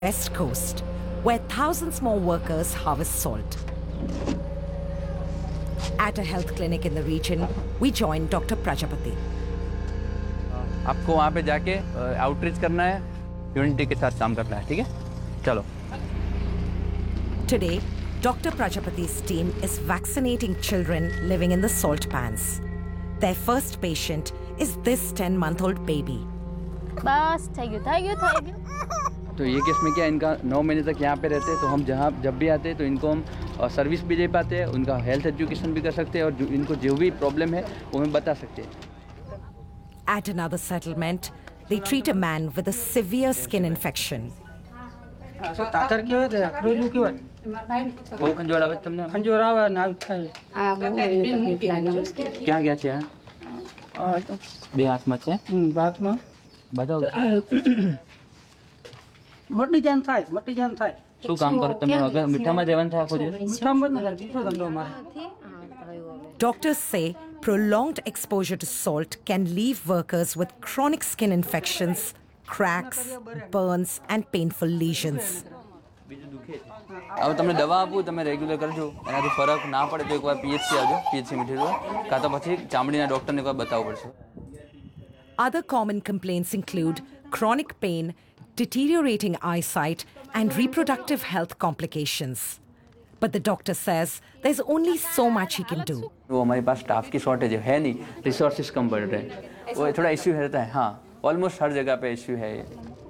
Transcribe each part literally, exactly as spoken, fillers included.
West Coast, where thousands more workers harvest salt. At a health clinic in the region, we joined Doctor Prajapati. आपको वहाँ पे जाके outreach करना है, unity के साथ काम करना है, ठीक है? चलो. Today, Doctor Prajapati's team is vaccinating children living in the salt pans. Their first patient is this ten-month-old baby. बस, thank you, thank you, thank you. तो ये केस में क्या इनका नौ महीने तक यहाँ पे रहते हैं, तो हम जहाँ जब भी आते हैं तो इनको हम सर्विस भी दे पाते हैं, उनका हेल्थ एजुकेशन भी कर सकते हैं और जो इनको जो भी प्रॉब्लम है वो हमें बता सकते हैं. At another settlement, they treat a man with a severe skin infection. So tatar kyo hai roju kyo hai वो खंजोर आवे तुमने खंजोर आवे ना થાય આ બહુ તકલીફ લાગે क्या क्या છે બે હાથમાં છે બાતમાં બતાવો મોટી જાન થાય મોટી જાન થાય શું કામ કરો તમે અગર મીઠામાં જવાનું થાય આખો દિવસ મીઠામાં નથી બીજો ધંધો અમારે. Doctors say prolonged exposure to salt can leave workers with chronic skin infections, cracks, burns, and painful lesions. હવે તમને દવા આપું તમે રેગ્યુલર કરજો એનાથી ફરક ના પડે તો એકવાર પીએચસી આવજો પીએચસી મીઠી કાં તો પછી ચામડીના ડોક્ટરને એકવાર બતાવવું પડશે. Other common complaints include chronic pain, deteriorating eyesight, and reproductive health complications. But the doctor says there's only so much he can do. वो हमारे पास स्टाफ की शॉर्टेज है नहीं, रिसोर्सेज कम बढ़ रहे हैं, वो थोड़ा इश्यू रहता है. हाँ, ऑलमोस्ट हर जगह पे इश्यू है ये.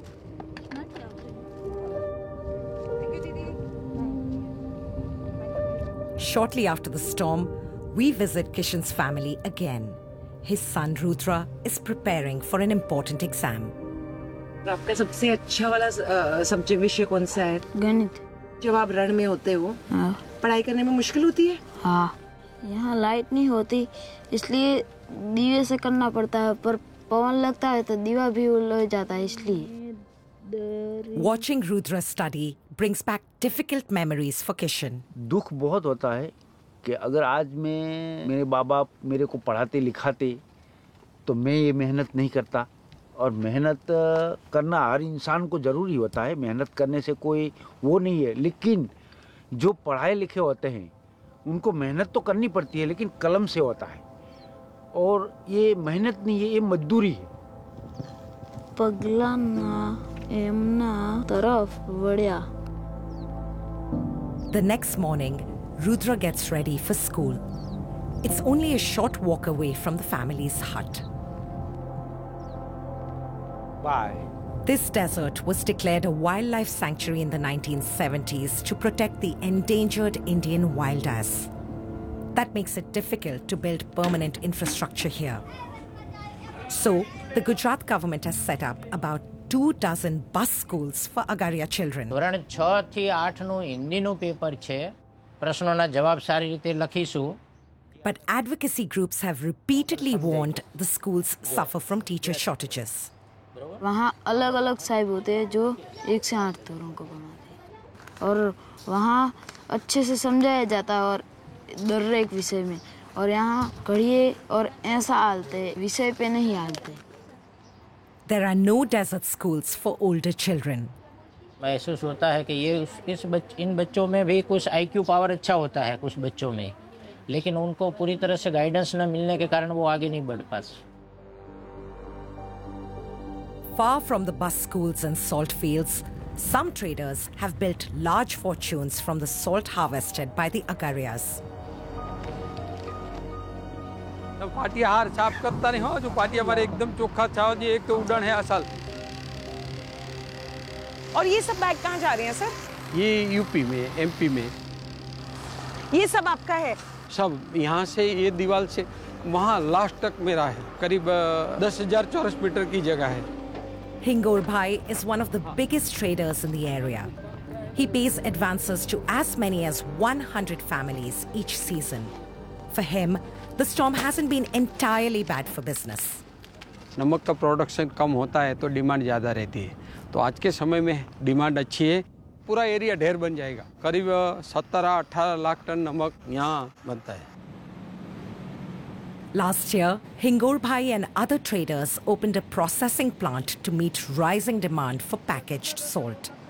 Shortly after the storm, we visit Kishan's family again. His son Rudra is preparing for an important exam. आपका सबसे अच्छा वाला सब्जेक्ट विषय कौन सा है? गणित. जब आप रण में होते हो, हाँ. पढ़ाई करने में मुश्किल होती है? हाँ. यहाँ लाइट नहीं होती, इसलिए दीवे से करना पड़ता है, पर पवन लगता है तो दीवा भी उड़ जाता है इसलिए. Watching Rudra study brings back difficult memories for Kishan. दुख बहुत होता है कि अगर आज मैं मेरे बाप बाप मेरे को पढ़ाते लिखाते तो मैं ये मेहनत नहीं करता. और मेहनत करना हर इंसान को ज़रूरी होता है, मेहनत करने से कोई वो नहीं है, लेकिन जो पढ़ाए लिखे होते हैं उनको मेहनत तो करनी पड़ती है लेकिन कलम से होता है और ये मेहनत नहीं है, ये मजदूरी है. पगला ना एमना तरफ बढ़िया. The next morning, Rudra gets ready for school. It's only a short walk away from the family's hut. Bye. This desert was declared a wildlife sanctuary in the nineteen seventies to protect the endangered Indian wild ass. That makes it difficult to build permanent infrastructure here. So, the Gujarat government has set up about two dozen bus schools for Agaria children. ધોરણ છ થી આઠ નું હિન્દીનું paper છે. પ્રશ્નોના જવાબ સારી રીતે લખીશું. But advocacy groups have repeatedly warned the schools suffer from teacher shortages. वहाँ अलग अलग साहिब होते हैं जो एक से आठ तौरों को बनाते हैं और वहाँ अच्छे से समझाया जाता है और दर एक विषय में. और यहाँ कड़िए और ऐसा आलते विषय पे नहीं आलते. There are no desert schools for older children. महसूस होता है कि ये इस बच, इन बच्चों में भी कुछ आईक्यू पावर अच्छा होता है कुछ बच्चों में, लेकिन उनको पूरी तरह से गाइडेंस न मिलने के कारण वो आगे नहीं बढ़ पाते. Far from the bus schools and salt fields, some traders have built large fortunes from the salt harvested by the Agarias. पाटिया हार साफ करता नहीं हो जो पाटिया हमारे एकदम चोखा छाव जी एक तो उड़न है असल. और ये सब बैग कहाँ जा रहे हैं सर? ये यूपी में, एमपी में. ये सब आपका है? सब यहाँ से ये दीवार से वहाँ लास्ट तक मेरा है. करीब दस हजार चौरस मीटर की जगह है. Hingor Bhai is one of the biggest traders in the area. He pays advances to as many as one hundred families each season. For him, the storm hasn't been entirely bad for business. नमक का production कम होता है तो demand ज़्यादा रहती है. तो आज के समय में डिमांड अच्छी है. पूरा एरिया ढेर बन जाएगा. करीब सत्रह अठारह लाख टन नमक यहाँ बनता है. Last year, Hingor Bhai and other traders opened a processing plant to meet rising demand for packaged salt.